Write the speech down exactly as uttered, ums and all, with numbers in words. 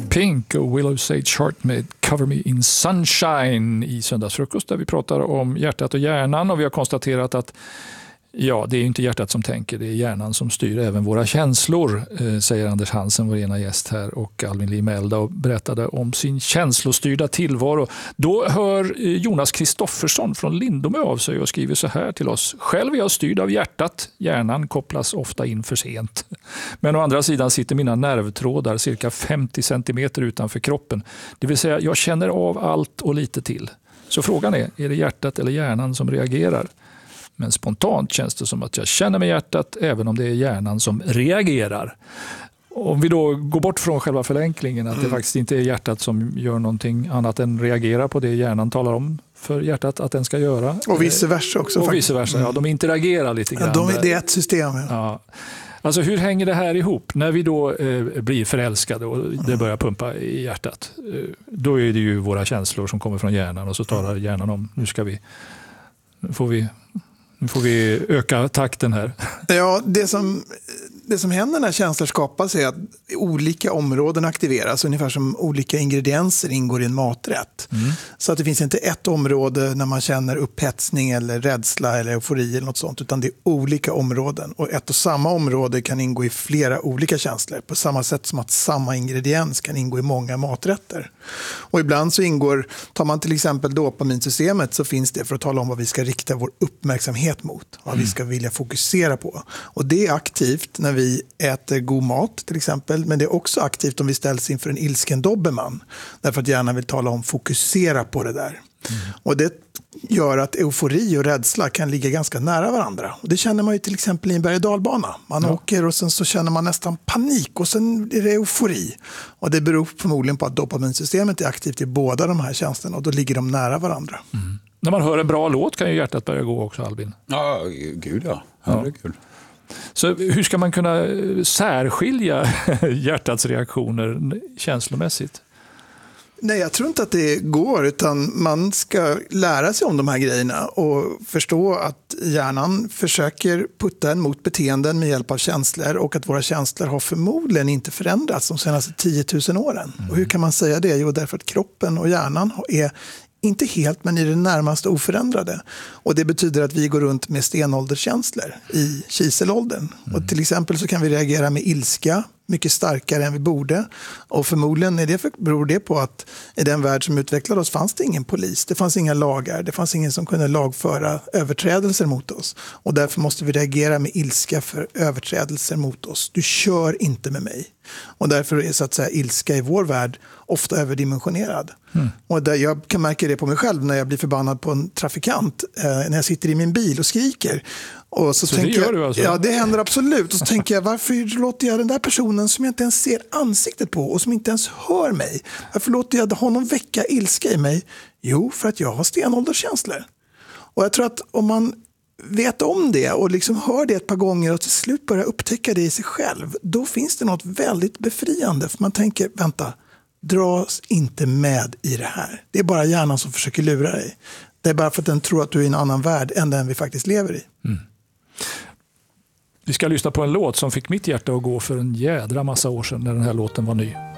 Pink och Willow Sage Heart med Cover Me in Sunshine i Söndagsfrukost, där vi pratar om hjärtat och hjärnan, och vi har konstaterat att ja, det är inte hjärtat som tänker, det är hjärnan som styr även våra känslor, säger Anders Hansen, vår ena gäst här, och Alvin Limelda och berättade om sin känslostyrda tillvaro. Då hör Jonas Kristoffersson från Lindome av sig och skriver så här till oss: själv är jag styrd av hjärtat, hjärnan kopplas ofta in för sent. Men å andra sidan sitter mina nervtrådar cirka femtio centimeter utanför kroppen, det vill säga jag känner av allt och lite till. Så frågan är, är det hjärtat eller hjärnan som reagerar? Men spontant känns det som att jag känner med hjärtat även om det är hjärnan som reagerar. Om vi då går bort från själva förenklingen, att det mm. faktiskt inte är hjärtat som gör någonting annat än reagerar på det hjärnan talar om för hjärtat att den ska göra. Och vice versa också. Och vice versa, ja. De interagerar lite grann. Ja, de, det är ett system. Ja. Ja. Alltså hur hänger det här ihop? När vi då eh, blir förälskade och det börjar pumpa i hjärtat, eh, då är det ju våra känslor som kommer från hjärnan, och så talar hjärnan om, nu ska vi, nu får vi Nu får vi öka takten här. Ja, det som, det som händer när känslor skapas är att olika områden aktiveras, ungefär som olika ingredienser ingår i en maträtt. Mm. Så att det finns inte ett område när man känner upphetsning eller rädsla eller eufori eller något sånt, utan det är olika områden. Och ett och samma område kan ingå i flera olika känslor, på samma sätt som att samma ingrediens kan ingå i många maträtter. Och ibland så ingår, tar man till exempel dopaminsystemet, så finns det för att tala om vad vi ska rikta vår uppmärksamhet mot, vad mm. vi ska vilja fokusera på. Och det är aktivt när vi äter god mat till exempel, men det är också aktivt om vi ställs inför en ilsken dobermann, därför att hjärnan vill tala om fokusera på det där. Mm. Och det gör att eufori och rädsla kan ligga ganska nära varandra. Och det känner man ju till exempel i en berg- och dalbana. Man ja. åker och sen så känner man nästan panik och sen är det eufori. Och det beror förmodligen på att dopaminsystemet är aktivt i båda de här känslorna, och då ligger de nära varandra. Mm. När man hör en bra låt kan ju hjärtat börja gå också, Albin. Ja, gud ja. Herregud. Ja. Så hur ska man kunna särskilja hjärtats reaktioner känslomässigt? Nej, jag tror inte att det går, utan man ska lära sig om de här grejerna och förstå att hjärnan försöker putta en mot beteenden med hjälp av känslor, och att våra känslor har förmodligen inte förändrats de senaste tio tusen åren. Mm. Och hur kan man säga det? Jo, därför att kroppen och hjärnan är inte helt, men i det närmaste oförändrade. Och det betyder att vi går runt med stenålderskänslor i kiselåldern. Mm. Och till exempel så kan vi reagera med ilska mycket starkare än vi borde. Och förmodligen är det för, beror det på att i den värld som utvecklade oss fanns det ingen polis, det fanns inga lagar, det fanns ingen som kunde lagföra överträdelser mot oss. Och därför måste vi reagera med ilska för överträdelser mot oss. Du kör inte med mig. Och därför är så att säga ilska i vår värld ofta överdimensionerad. Mm. Och där jag kan märka det på mig själv när jag blir förbannad på en trafikant, eh, när jag sitter i min bil och skriker. Och så, så tänker det gör jag, du alltså? Ja, det händer absolut. Och så tänker jag, varför låter jag den där personen som jag inte ens ser ansiktet på och som inte ens hör mig, varför låter jag honom väcka ilska i mig? Jo, för att jag har stenålderskänslor. Och jag tror att om man vet om det och liksom hör det ett par gånger och till slut börjar upptäcka det i sig själv, då finns det något väldigt befriande. För man tänker, vänta, dras inte med i det här. Det är bara hjärnan som försöker lura dig. Det är bara för att den tror att du är i en annan värld än den vi faktiskt lever i. Mm. Vi ska lyssna på en låt som fick mitt hjärta att gå för en jädra massa år sedan när den här låten var ny.